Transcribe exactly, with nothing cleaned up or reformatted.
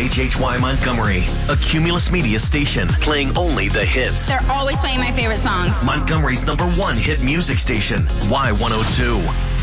H H Y Montgomery, a Cumulus Media station playing only the hits. They're always playing my favorite songs. Montgomery's number one hit music station, Y one oh two.